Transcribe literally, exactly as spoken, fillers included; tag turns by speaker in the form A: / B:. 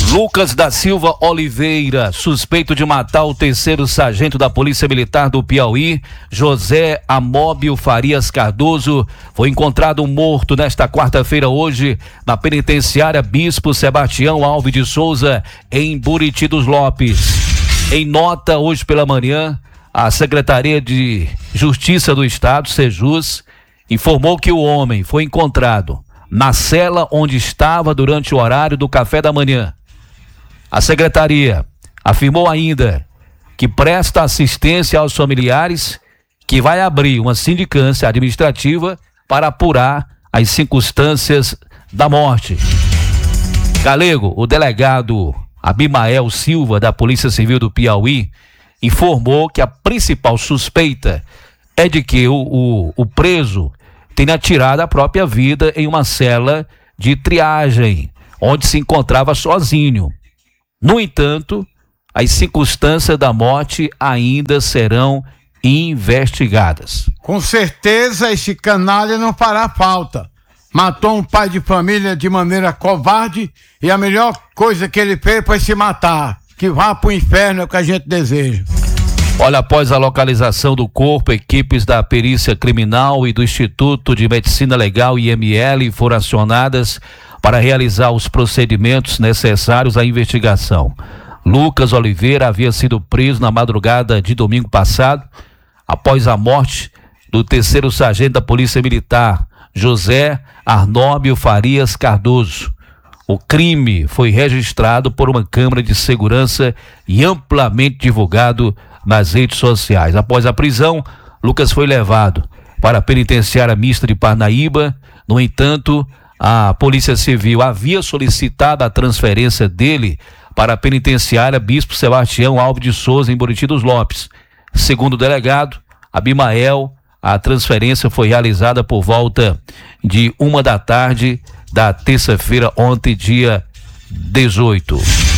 A: Lucas da Silva Oliveira, suspeito de matar o terceiro sargento da Polícia Militar do Piauí, José Amóbio Farias Cardoso, foi encontrado morto nesta quarta-feira hoje na penitenciária Bispo Sebastião Alves de Souza, em Buriti dos Lopes. Em nota, hoje pela manhã, a Secretaria de Justiça do Estado, Sejus, informou que o homem foi encontrado na cela onde estava durante o horário do café da manhã. A secretaria afirmou ainda que presta assistência aos familiares, que vai abrir uma sindicância administrativa para apurar as circunstâncias da morte. Galego, o delegado Abimael Silva, da Polícia Civil do Piauí, informou que a principal suspeita é de que o, o, o preso tenha tirado a própria vida em uma cela de triagem, onde se encontrava sozinho. No entanto, as circunstâncias da morte ainda serão investigadas.
B: Com certeza esse canalha não fará falta. Matou um pai de família de maneira covarde e a melhor coisa que ele fez foi se matar. Que vá pro inferno é o que a gente deseja.
A: Olha, após a localização do corpo, equipes da perícia criminal e do Instituto de Medicina Legal I M L foram acionadas para realizar os procedimentos necessários à investigação. Lucas Oliveira havia sido preso na madrugada de domingo passado, após a morte do terceiro sargento da Polícia Militar, José Arnóbio Farias Cardoso. O crime foi registrado por uma câmera de segurança e amplamente divulgado nas redes sociais. Após a prisão, Lucas foi levado para a penitenciária mista de Parnaíba. No entanto, a Polícia Civil havia solicitado a transferência dele para a penitenciária Bispo Sebastião Alves de Souza, em Buriti dos Lopes. Segundo o delegado Abimael, a transferência foi realizada por volta de uma da tarde da terça-feira, ontem, dia dezoito.